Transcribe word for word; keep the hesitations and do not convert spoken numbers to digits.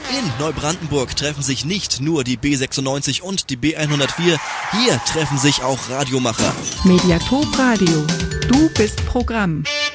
In Neubrandenburg treffen sich nicht nur die B sechsundneunzig und die B hundertvier, hier treffen sich auch Radiomacher. Mediathek Radio. Du bist Programm.